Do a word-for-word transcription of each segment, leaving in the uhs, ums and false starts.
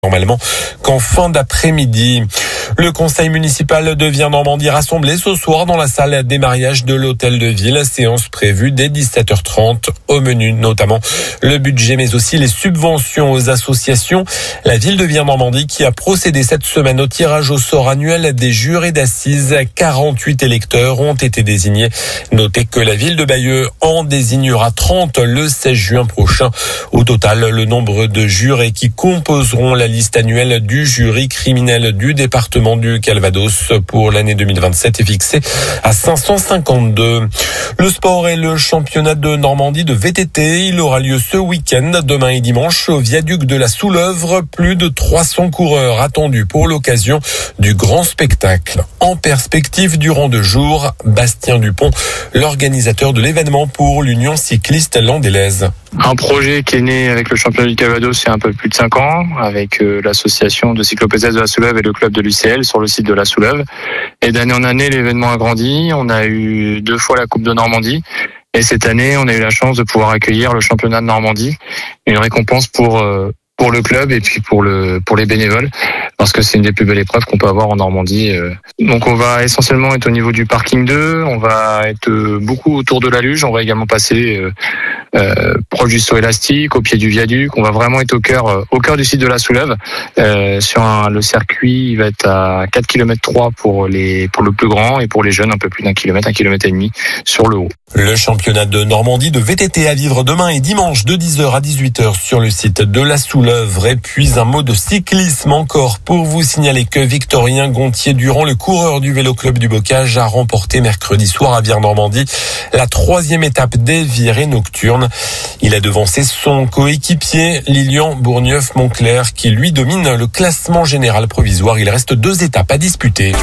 Normalement qu'en fin d'après-midi. Le conseil municipal de Vire-Normandie rassemblé ce soir dans la salle des mariages de l'hôtel de ville. Séance prévue dès dix-sept heures trente. Au menu notamment le budget mais aussi les subventions aux associations. La ville de Vire-Normandie qui a procédé cette semaine au tirage au sort annuel des jurés d'assises. quarante-huit électeurs ont été désignés. Notez que la ville de Bayeux en désignera trente le seize juin prochain. Au total, le nombre de jurés qui composeront la liste annuelle du jury criminel du département du Calvados pour l'année deux mille vingt-sept est fixé à cinq cent cinquante-deux. Le sport et le championnat de Normandie de V T T, il aura lieu ce week-end, demain et dimanche, au viaduc de la Soulèvre. Plus de trois cents coureurs attendus pour l'occasion du grand spectacle. En perspective durant deux jours, Bastien Dupont, l'organisateur de l'événement pour l'Union cycliste landelaise. Un projet qui est né avec le championnat du Calvados il y a un peu plus de cinq ans, avec euh, l'association de cyclopédestres de la Soulèvre et le club de l'U C L sur le site de la Soulèvre. Et d'année en année, l'événement a grandi. On a eu deux fois la Coupe de Normandie. Et cette année, on a eu la chance de pouvoir accueillir le championnat de Normandie. Une récompense pour euh, pour le club et puis pour le pour les bénévoles, parce que c'est une des plus belles épreuves qu'on peut avoir en Normandie. Donc on va essentiellement être au niveau du parking deux, on va être beaucoup autour de la luge, on va également passer euh, euh, proche du saut élastique, au pied du viaduc, on va vraiment être au cœur au cœur du site de la Soulèvre. Euh, sur un, le circuit, il va être à quatre kilomètres trois pour les pour le plus grand et pour les jeunes un peu plus d'un kilomètre, un kilomètre et demi sur le haut. Le championnat de Normandie de V T T à vivre demain et dimanche de dix heures à dix-huit heures sur le site de la Soulèvre. Et puis un mot de cyclisme encore pour vous signaler que Victorien Gontier-Durand, le coureur du Vélo Club du Bocage, a remporté mercredi soir à Vire-Normandie la troisième étape des virées nocturnes. Il a devancé son coéquipier Lilian Bourgneuf-Moncler qui lui domine le classement général provisoire. Il reste deux étapes à disputer.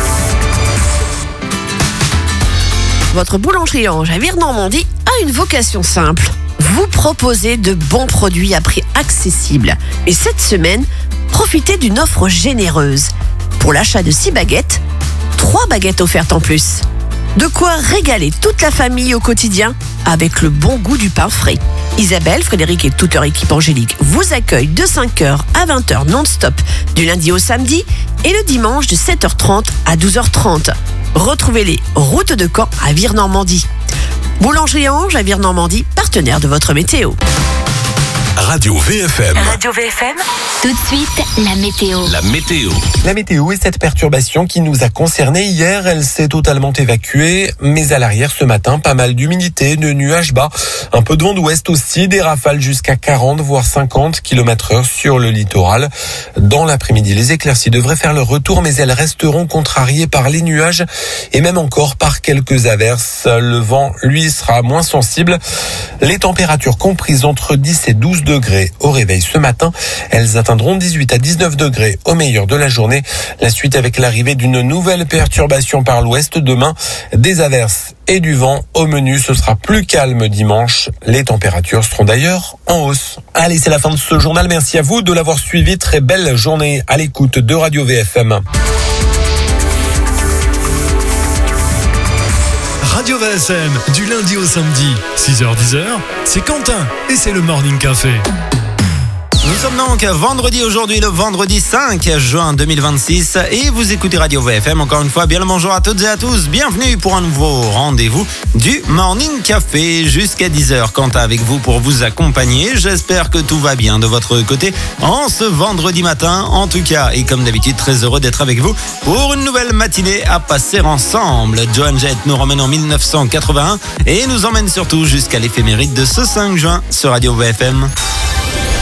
Votre boulangerie Ange à Vire-Normandie a une vocation simple. Vous proposez de bons produits à prix accessible. Et cette semaine, profitez d'une offre généreuse. Pour l'achat de six baguettes, trois baguettes offertes en plus. De quoi régaler toute la famille au quotidien avec le bon goût du pain frais. Isabelle, Frédéric et toute leur équipe angélique vous accueillent de cinq heures à vingt heures non-stop du lundi au samedi et le dimanche de sept heures trente à douze heures trente. Retrouvez-les route de Caen à Vire-Normandie. Boulangerie Ange à Vire-Normandie, partenaire de votre météo. Radio V F M. Radio V F M. Tout de suite, la météo. La météo. La météo est cette perturbation qui nous a concernés hier. Elle s'est totalement évacuée. Mais à l'arrière ce matin, pas mal d'humidité, de nuages bas. Un peu de vent d'ouest aussi, des rafales jusqu'à quarante voire cinquante kilomètres heure sur le littoral. Dans l'après-midi, les éclaircies devraient faire leur retour, mais elles resteront contrariées par les nuages et même encore par quelques averses. Le vent, lui, sera moins sensible. Les températures comprises entre dix et douze degrés au réveil ce matin. Elles atteindront dix-huit à dix-neuf degrés au meilleur de la journée. La suite avec l'arrivée d'une nouvelle perturbation par l'ouest demain. Des averses et du vent au menu. Ce sera plus calme dimanche. Les températures seront d'ailleurs en hausse. Allez, c'est la fin de ce journal. Merci à vous de l'avoir suivi. Très belle journée à l'écoute de Radio V F M. Radio V S M, du lundi au samedi, six heures dix heures, c'est Quentin et c'est le Morning Café. Nous sommes donc vendredi aujourd'hui, le vendredi cinq juin deux mille vingt-six et vous écoutez Radio V F M. Encore une fois, bien le bonjour à toutes et à tous. Bienvenue pour un nouveau rendez-vous du Morning Café jusqu'à dix heures. Quentin avec vous pour vous accompagner. J'espère que tout va bien de votre côté en ce vendredi matin. En tout cas, et comme d'habitude, très heureux d'être avec vous pour une nouvelle matinée à passer ensemble. Joan Jett nous ramène en mille neuf cent quatre-vingt-un et nous emmène surtout jusqu'à l'éphéméride de ce cinq juin sur Radio V F M.